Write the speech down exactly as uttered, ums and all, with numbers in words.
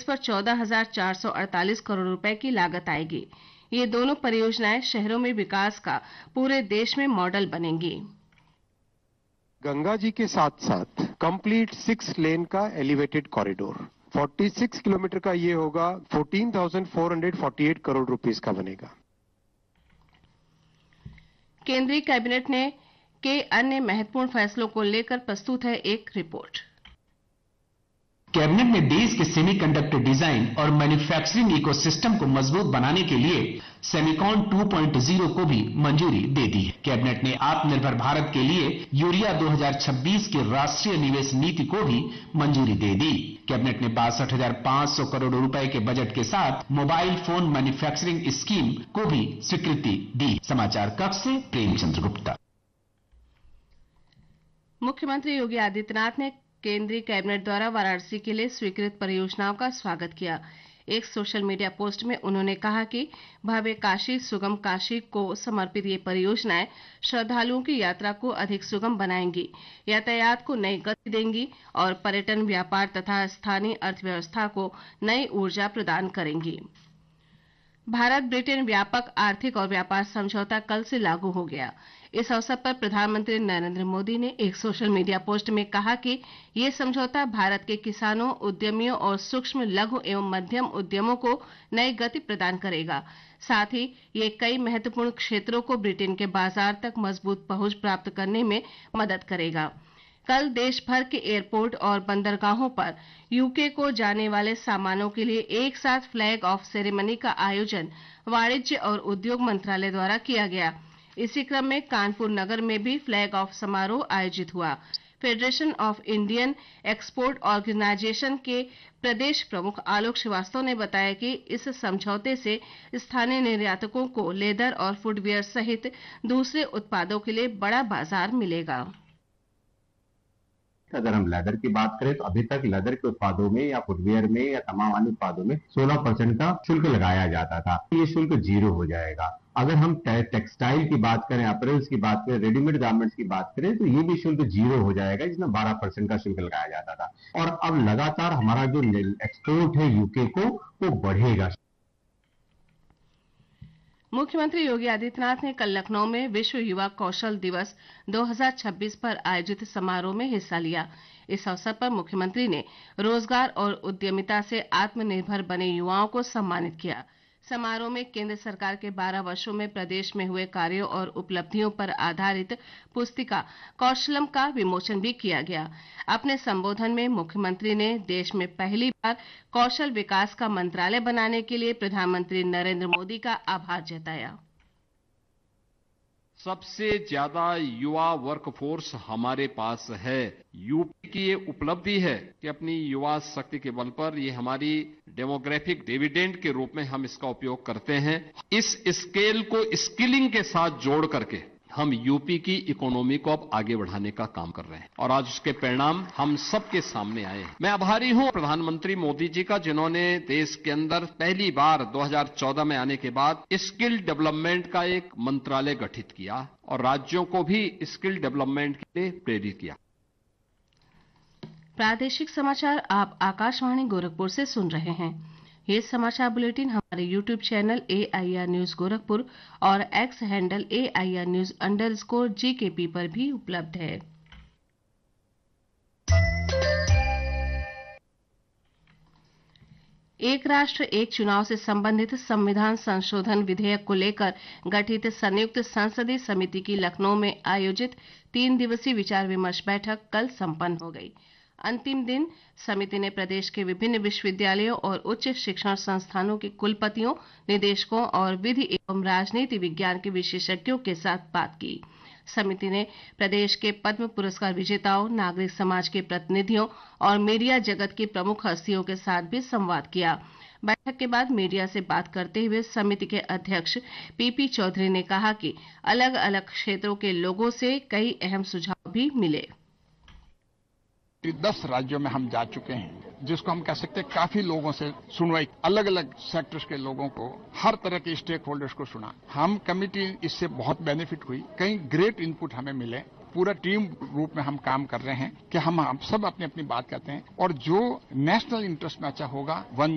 पर चौदह हजार चार सौ अड़तालीस करोड़ रुपए की लागत आएगी। ये दोनों परियोजनाएं शहरों में विकास का पूरे देश में मॉडल बनेंगी। गंगा जी के साथ साथ कंप्लीट सिक्स लेन का एलिवेटेड कॉरिडोर छियालीस किलोमीटर का ये होगा, चौदह हज़ार चार सौ अड़तालीस करोड़ रुपीस का बनेगा। केंद्रीय कैबिनेट ने के अन्य महत्वपूर्ण फैसलों को लेकर प्रस्तुत है एक रिपोर्ट। कैबिनेट ने देश के सेमीकंडक्टर डिजाइन और मैन्युफैक्चरिंग इकोसिस्टम को मजबूत बनाने के लिए सेमिकॉन टू पॉइंट ज़ीरो को भी मंजूरी दे दी है। कैबिनेट ने आत्मनिर्भर भारत के लिए यूरिया दो हज़ार छब्बीस की राष्ट्रीय निवेश नीति को भी मंजूरी दे दी। कैबिनेट ने बासठ हजार पांच सौ करोड़ रुपए के बजट के साथ मोबाइल फोन मैन्युफैक्चरिंग स्कीम को भी स्वीकृति दी। समाचार कक्ष से प्रेमचंद्र गुप्ता। मुख्यमंत्री योगी आदित्यनाथ ने केंद्रीय कैबिनेट द्वारा वाराणसी के लिए स्वीकृत परियोजनाओं का स्वागत किया। एक सोशल मीडिया पोस्ट में उन्होंने कहा कि भव्य काशी सुगम काशी को समर्पित ये परियोजनाएं श्रद्धालुओं की यात्रा को अधिक सुगम बनाएंगी, यातायात को नई गति देंगी और पर्यटन, व्यापार तथा स्थानीय अर्थव्यवस्था को नई ऊर्जा प्रदान करेंगी। भारत ब्रिटेन व्यापक आर्थिक और व्यापार समझौता कल से लागू हो गया। इस अवसर पर प्रधानमंत्री नरेंद्र मोदी ने एक सोशल मीडिया पोस्ट में कहा कि ये समझौता भारत के किसानों, उद्यमियों और सूक्ष्म, लघु एवं मध्यम उद्यमों को नई गति प्रदान करेगा। साथ ही ये कई महत्वपूर्ण क्षेत्रों को ब्रिटेन के बाजार तक मजबूत पहुंच प्राप्त करने में मदद करेगा। कल देश भर के एयरपोर्ट और बंदरगाहों पर यूके को जाने वाले सामानों के लिए एक साथ फ्लैग ऑफ सेरेमनी का आयोजन वाणिज्य और उद्योग मंत्रालय द्वारा किया गया। इसी क्रम में कानपुर नगर में भी फ्लैग ऑफ समारोह आयोजित हुआ। Federation of Indian export organisation के प्रदेश प्रमुख आलोक श्रीवास्तव ने बताया कि इस समझौते से स्थानीय निर्यातकों को लेदर और फुटवियर सहित दूसरे उत्पादों के लिए बड़ा बाजार मिलेगा। अगर हम लेदर की बात करें तो अभी तक लेदर के उत्पादों में या फुटवियर में या तमाम अन्य उत्पादों में सोलह परसेंट का शुल्क लगाया जाता था। ये शुल्क जीरो हो जाएगा। अगर हम टेक्सटाइल की बात करें, अपरेल्स की बात करें, रेडीमेड गारमेंट्स की बात करें तो ये भी शुल्क जीरो हो जाएगा, जिसमें बारह परसेंट का शुल्क लगाया जाता था। और अब लगातार हमारा जो एक्सपोर्ट है यूके को वो बढ़ेगा। मुख्यमंत्री योगी आदित्यनाथ ने कल लखनऊ में विश्व युवा कौशल दिवस दो हज़ार छब्बीस पर आयोजित समारोह में हिस्सा लिया। इस अवसर पर मुख्यमंत्री ने रोजगार और उद्यमिता से आत्मनिर्भर बने युवाओं को सम्मानित किया। समारोह में केंद्र सरकार के बारह वर्षों में प्रदेश में हुए कार्यों और उपलब्धियों पर आधारित पुस्तिका कौशलम का विमोचन भी किया गया। अपने संबोधन में मुख्यमंत्री ने देश में पहली बार कौशल विकास का मंत्रालय बनाने के लिए प्रधानमंत्री नरेंद्र मोदी का आभार जताया। सबसे ज्यादा युवा वर्कफोर्स हमारे पास है। यूपी की ये उपलब्धि है कि अपनी युवा शक्ति के बल पर ये हमारी डेमोग्राफिक डिविडेंड के रूप में हम इसका उपयोग करते हैं। इस स्केल को स्किलिंग के साथ जोड़ करके हम यूपी की इकोनॉमी को अब आगे बढ़ाने का काम कर रहे हैं और आज उसके परिणाम हम सबके सामने आए हैं। मैं आभारी हूं प्रधानमंत्री मोदी जी का, जिन्होंने देश के अंदर पहली बार दो हज़ार चौदह में आने के बाद स्किल डेवलपमेंट का एक मंत्रालय गठित किया और राज्यों को भी स्किल डेवलपमेंट के लिए प्रेरित किया। प्रादेशिक समाचार आप आकाशवाणी गोरखपुर से सुन रहे हैं। ये समाचार बुलेटिन हमारे YouTube channel A I R news Gorakhpur और x handle A I R news under score जी के पी पर भी उपलब्ध है। एक राष्ट्र एक चुनाव से संबंधित संविधान संशोधन विधेयक को लेकर गठित संयुक्त संसदीय समिति की लखनऊ में आयोजित तीन दिवसीय विचार विमर्श बैठक कल संपन्न हो गई। अंतिम दिन समिति ने प्रदेश के विभिन्न विश्वविद्यालयों और उच्च शिक्षण संस्थानों के कुलपतियों, निदेशकों और विधि एवं राजनीति विज्ञान के विशेषज्ञों के साथ बात की। समिति ने प्रदेश के पद्म पुरस्कार विजेताओं, नागरिक समाज के प्रतिनिधियों और मीडिया जगत की प्रमुख हस्तियों के साथ भी संवाद किया। बैठक के बाद मीडिया से बात करते हुए समिति के अध्यक्ष पीपी चौधरी ने कहा कि अलग अलग क्षेत्रों के लोगों से कई अहम सुझाव भी मिले। दस राज्यों में हम जा चुके हैं, जिसको हम कह सकते हैं काफी लोगों से सुनवाई, अलग अलग सेक्टर्स के लोगों को, हर तरह के स्टेक होल्डर्स को सुना। हम कमिटी इससे बहुत बेनिफिट हुई, कई ग्रेट इनपुट हमें मिले। पूरा टीम रूप में हम काम कर रहे हैं कि हम, हम सब अपनी अपनी बात कहते हैं और जो नेशनल इंटरेस्ट में अच्छा होगा वन